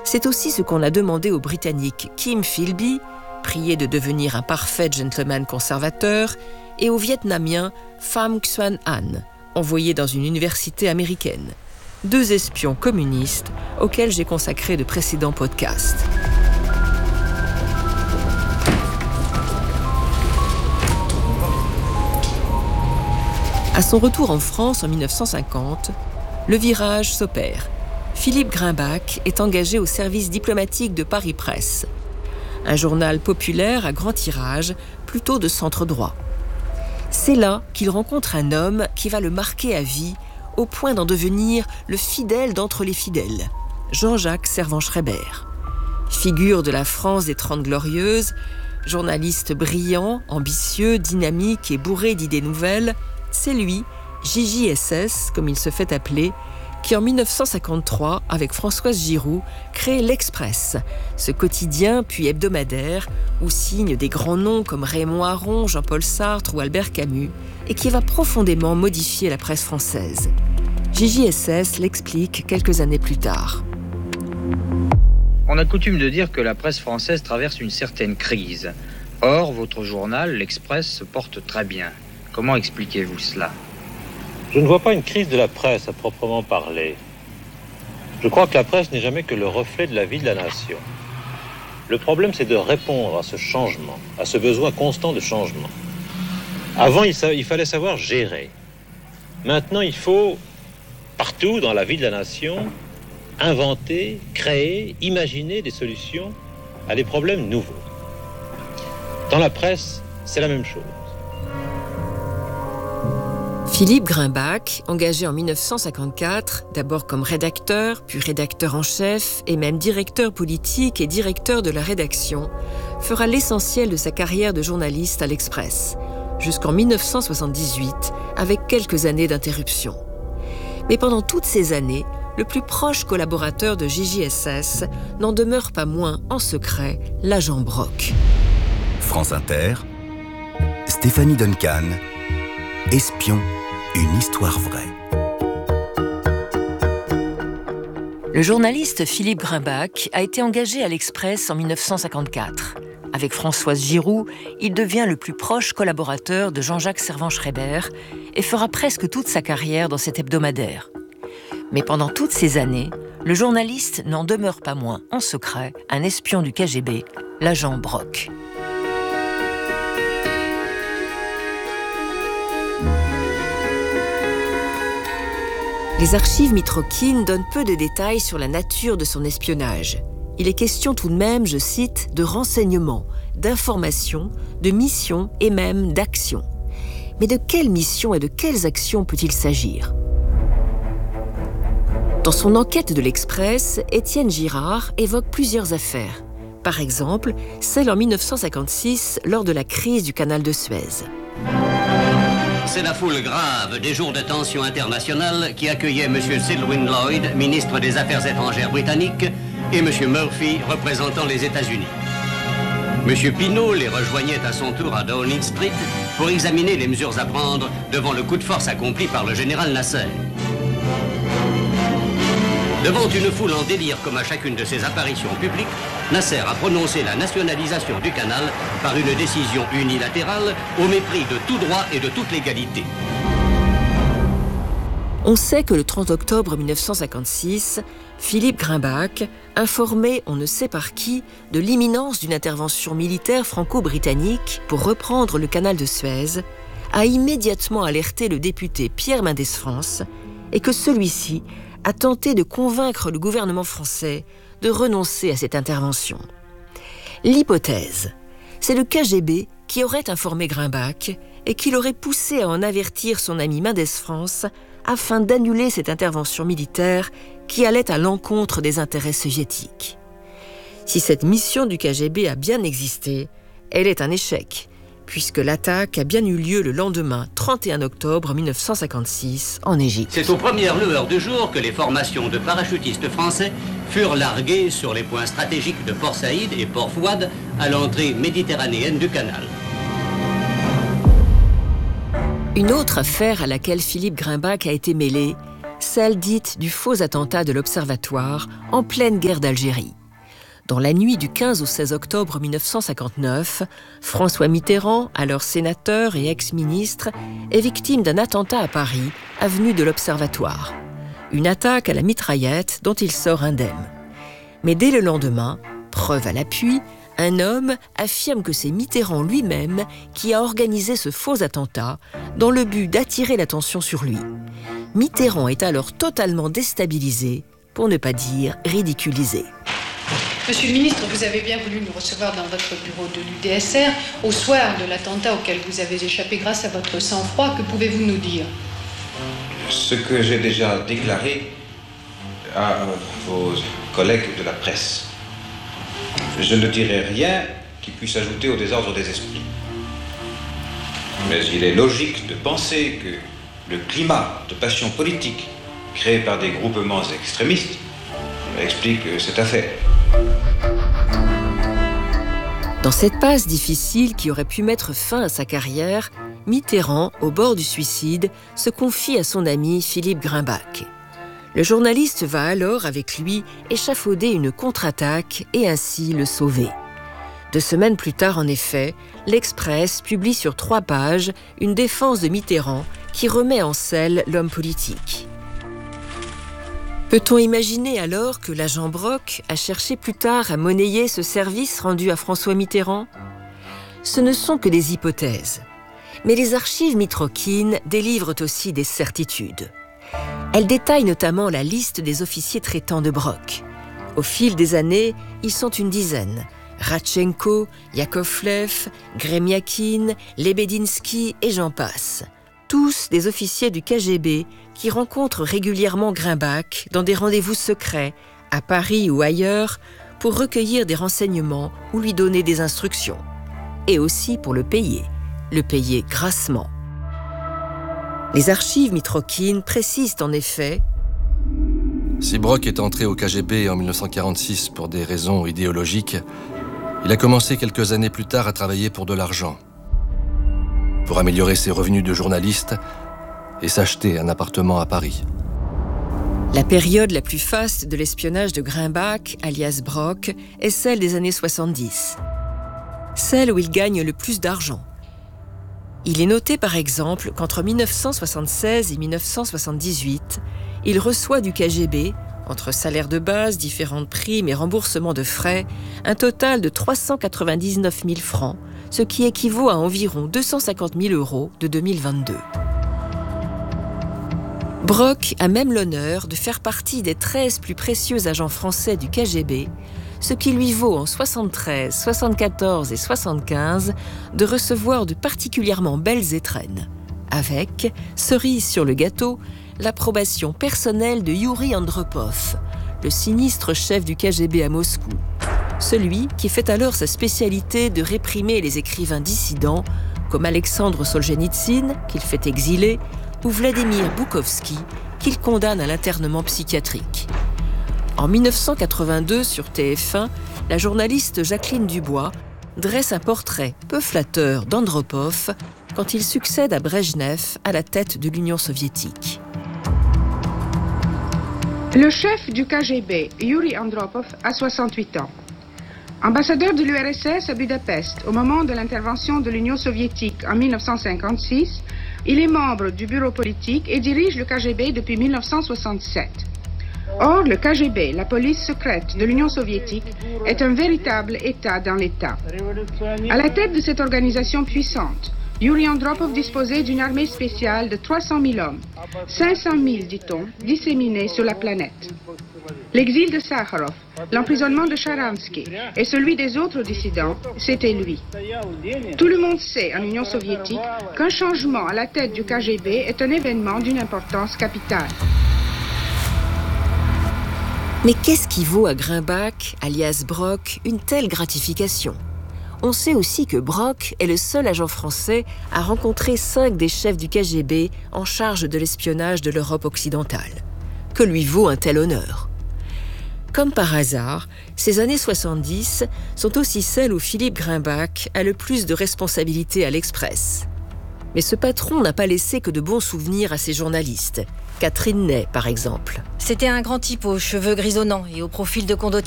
C'est aussi ce qu'on a demandé au Britannique Kim Philby, prié de devenir un parfait gentleman conservateur, et au Vietnamien Pham Xuan An, envoyé dans une université américaine. 2 espions communistes auxquels j'ai consacré de précédents podcasts. À son retour en France en 1950, le virage s'opère. Philippe Grimbach est engagé au service diplomatique de Paris Presse, un journal populaire à grand tirage, plutôt de centre droit. C'est là qu'il rencontre un homme qui va le marquer à vie, au point d'en devenir le fidèle d'entre les fidèles, Jean-Jacques Servan-Schreiber. Figure de la France des 30 Glorieuses, journaliste brillant, ambitieux, dynamique et bourré d'idées nouvelles, c'est lui, JJSS, comme il se fait appeler, qui en 1953, avec Françoise Giroud, crée l'Express, ce quotidien puis hebdomadaire où signent des grands noms comme Raymond Aron, Jean-Paul Sartre ou Albert Camus, et qui va profondément modifier la presse française. JJSS l'explique quelques années plus tard. On a coutume de dire que la presse française traverse une certaine crise. Or, votre journal, l'Express, se porte très bien. Comment expliquez-vous cela ? Je ne vois pas une crise de la presse à proprement parler. Je crois que la presse n'est jamais que le reflet de la vie de la nation. Le problème, c'est de répondre à ce changement, à ce besoin constant de changement. Avant, il fallait savoir gérer. Maintenant, il faut, partout dans la vie de la nation, inventer, créer, imaginer des solutions à des problèmes nouveaux. Dans la presse, c'est la même chose. Philippe Grimbach, engagé en 1954, d'abord comme rédacteur, puis rédacteur en chef et même directeur politique et directeur de la rédaction, fera l'essentiel de sa carrière de journaliste à l'Express, jusqu'en 1978, avec quelques années d'interruption. Mais pendant toutes ces années, le plus proche collaborateur de JJSS n'en demeure pas moins, en secret, l'agent Brock. France Inter, Stéphanie Duncan, Espion, une histoire vraie. Le journaliste Philippe Grimbach a été engagé à l'Express en 1954. Avec Françoise Giroud, il devient le plus proche collaborateur de Jean-Jacques Servan-Schreiber et fera presque toute sa carrière dans cet hebdomadaire. Mais pendant toutes ces années, le journaliste n'en demeure pas moins, en secret, un espion du KGB, l'agent Brock. Les archives Mitrokhin donnent peu de détails sur la nature de son espionnage. Il est question tout de même, je cite, de renseignements, d'informations, de missions et même d'actions. Mais de quelles missions et de quelles actions peut-il s'agir ? Dans son enquête de l'Express, Étienne Girard évoque plusieurs affaires. Par exemple, celle en 1956 lors de la crise du canal de Suez. C'est la foule grave des jours de tension internationale qui accueillait M. Selwyn Lloyd, ministre des Affaires étrangères britannique, et M. Murphy, représentant les États-Unis. M. Pinault les rejoignait à son tour à Downing Street pour examiner les mesures à prendre devant le coup de force accompli par le général Nasser. Devant une foule en délire comme à chacune de ses apparitions publiques, Nasser a prononcé la nationalisation du canal par une décision unilatérale au mépris de tout droit et de toute légalité. On sait que le 30 octobre 1956, Philippe Grimbach, informé on ne sait par qui de l'imminence d'une intervention militaire franco-britannique pour reprendre le canal de Suez, a immédiatement alerté le député Pierre Mendès France et que celui-ci a tenté de convaincre le gouvernement français de renoncer à cette intervention. L'hypothèse, c'est le KGB qui aurait informé Grimbach et qui l'aurait poussé à en avertir son ami Mendès France afin d'annuler cette intervention militaire qui allait à l'encontre des intérêts soviétiques. Si cette mission du KGB a bien existé, elle est un échec, puisque l'attaque a bien eu lieu le lendemain, 31 octobre 1956, en Égypte. C'est aux premières lueurs du jour que les formations de parachutistes français furent larguées sur les points stratégiques de Port Saïd et Port Fouad à l'entrée méditerranéenne du canal. Une autre affaire à laquelle Philippe Grimbach a été mêlé, celle dite du faux attentat de l'Observatoire en pleine guerre d'Algérie. Dans la nuit du 15 au 16 octobre 1959, François Mitterrand, alors sénateur et ex-ministre, est victime d'un attentat à Paris, avenue de l'Observatoire. Une attaque à la mitraillette dont il sort indemne. Mais dès le lendemain, preuve à l'appui, un homme affirme que c'est Mitterrand lui-même qui a organisé ce faux attentat dans le but d'attirer l'attention sur lui. Mitterrand est alors totalement déstabilisé, pour ne pas dire ridiculisé. Monsieur le ministre, vous avez bien voulu nous recevoir dans votre bureau de l'UDSR au soir de l'attentat auquel vous avez échappé grâce à votre sang-froid. Que pouvez-vous nous dire ? Ce que j'ai déjà déclaré à vos collègues de la presse. Je ne dirai rien qui puisse ajouter au désordre des esprits. Mais il est logique de penser que le climat de passion politique créé par des groupements extrémistes explique cette affaire. Dans cette passe difficile qui aurait pu mettre fin à sa carrière, Mitterrand, au bord du suicide, se confie à son ami Philippe Grimbach. Le journaliste va alors, avec lui, échafauder une contre-attaque et ainsi le sauver. 2 semaines plus tard, en effet, l'Express publie sur 3 pages une défense de Mitterrand qui remet en selle l'homme politique. Peut-on imaginer alors que l'agent Brock a cherché plus tard à monnayer ce service rendu à François Mitterrand ? Ce ne sont que des hypothèses. Mais les archives mitrokines délivrent aussi des certitudes. Elles détaillent notamment la liste des officiers traitants de Brock. Au fil des années, ils sont une dizaine. Radchenko, Yakovlev, Gremiakin, Lebedinsky et j'en passe. Tous des officiers du KGB qui rencontrent régulièrement Grimbach dans des rendez-vous secrets, à Paris ou ailleurs, pour recueillir des renseignements ou lui donner des instructions. Et aussi pour le payer grassement. Les archives mitrokines précisent en effet: si Brock est entré au KGB en 1946 pour des raisons idéologiques, il a commencé quelques années plus tard à travailler pour de l'argent, pour améliorer ses revenus de journaliste et s'acheter un appartement à Paris. La période la plus faste de l'espionnage de Grimbach, alias Brock, est celle des années 70. Celle où il gagne le plus d'argent. Il est noté par exemple qu'entre 1976 et 1978, il reçoit du KGB, entre salaire de base, différentes primes et remboursements de frais, un total de 399 000 francs, ce qui équivaut à environ 250 000 € de 2022. Brock a même l'honneur de faire partie des 13 plus précieux agents français du KGB, ce qui lui vaut en 73, 74 et 75 de recevoir de particulièrement belles étrennes, avec, cerise sur le gâteau, l'approbation personnelle de Youri Andropov, le sinistre chef du KGB à Moscou, celui qui fait alors sa spécialité de réprimer les écrivains dissidents comme Alexandre Solzhenitsyn, qu'il fait exiler, ou Vladimir Boukhovski, qu'il condamne à l'internement psychiatrique. En 1982, sur TF1, la journaliste Jacqueline Dubois dresse un portrait peu flatteur d'Andropov quand il succède à Brejnev à la tête de l'Union soviétique. Le chef du KGB, Youri Andropov, a 68 ans. Ambassadeur de l'URSS à Budapest au moment de l'intervention de l'Union soviétique en 1956, il est membre du bureau politique et dirige le KGB depuis 1967. Or, le KGB, la police secrète de l'Union soviétique, est un véritable État dans l'État. À la tête de cette organisation puissante, Youri Andropov disposait d'une armée spéciale de 300 000 hommes, 500 000, dit-on, disséminés sur la planète. L'exil de Sakharov, l'emprisonnement de Sharansky et celui des autres dissidents, c'était lui. Tout le monde sait en Union soviétique qu'un changement à la tête du KGB est un événement d'une importance capitale. Mais qu'est-ce qui vaut à Grimbach, alias Brock, une telle gratification ? On sait aussi que Brock est le seul agent français à rencontrer 5 des chefs du KGB en charge de l'espionnage de l'Europe occidentale. Que lui vaut un tel honneur ? Comme par hasard, ces années 70 sont aussi celles où Philippe Grimbach a le plus de responsabilités à l'Express. Mais ce patron n'a pas laissé que de bons souvenirs à ses journalistes. Catherine Ney, par exemple. C'était un grand type aux cheveux grisonnants et au profil de condottier.